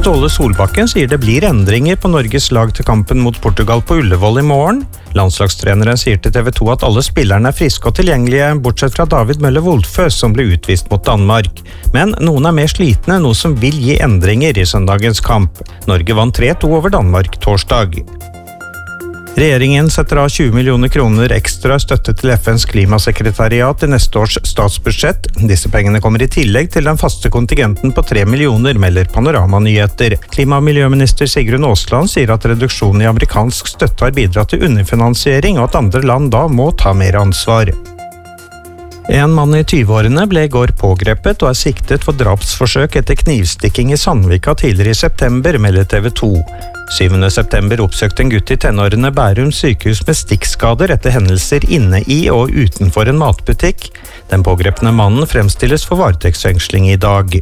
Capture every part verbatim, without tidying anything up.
Ståle Solbakken sier det blir endringer på Norges lag til kampen mot Portugal på Ullevål i morgen. Landslagstreneren sier til T V to at alle spillerne er friske og tilgjengelige, bortsett fra David Møller Wolfe, som ble utvist mot Danmark. Men noen er mer slitne, noe som vil gi endringer i søndagens kamp. Norge vant tre to over Danmark torsdag. Regjeringen setter av tjue millioner kroner ekstra støtte til F N's klimasekretariat i neste års statsbudsjett. Disse pengene kommer i tillegg til den faste kontingenten på tre millioner, melder Panorama-nyheter. Klima- og miljøminister Sigrun Aasland sier at reduksjonen i amerikansk støtte har bidratt til underfinansiering, og at andre land da må ta mer ansvar. En mann i tyve-årene ble i går pågrepet og er siktet for drapsforsøk etter knivstikking i Sandvika tidligere i september, melder T V to. syvende september oppsøkte en gutt i tenårene Bærum sykehus med stikkskader etter hendelser inne i og utenfor en matbutikk. Den pågrepne mannen fremstilles for varetektsfengsling i dag.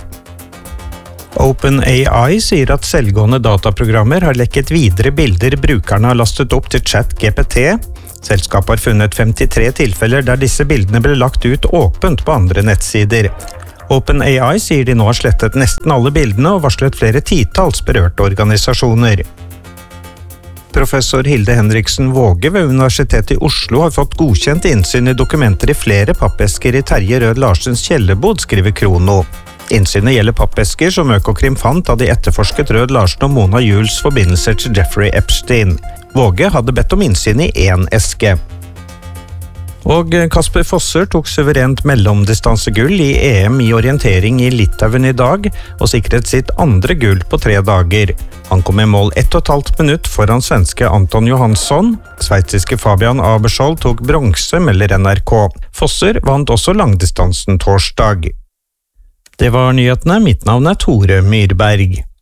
OpenAI sier at selvgående dataprogrammer har lekket videre bilder brukerne har lastet opp til ChatGPT. Selskapet har funnet femtitre tilfeller der disse bildene ble lagt ut åpent på andre nettsider. OpenAI sier de nå har slettet nesten alle bildene og varslet flere titalls berørte organisasjoner. Professor Hilde Henriksen Våge ved Universitetet i Oslo har fått godkjent innsyn i dokumenter i flere pappesker i Terje Rød Larsens kjellerbod, skriver Krono. Innsynet gjelder pappesker som Økokrim fant da de etterforsket Rød Larsen og Mona Juuls forbindelser til Jeffrey Epstein. Våge hadde bedt om innsyn i én eske. Og Kasper Fosser tok suverent mellomdistansegull i E M i orientering i Litauen i dag, og sikret sitt andre gull på tre dager. Han kom i mål ett og et halvt minutt foran svenske Anton Johansson. Sveitsiske Fabian Abersold tok bronse, melder N R K. Fosser vant også langdistansen torsdag. Det var nyhetene. Mitt navn er Tore Myrberg.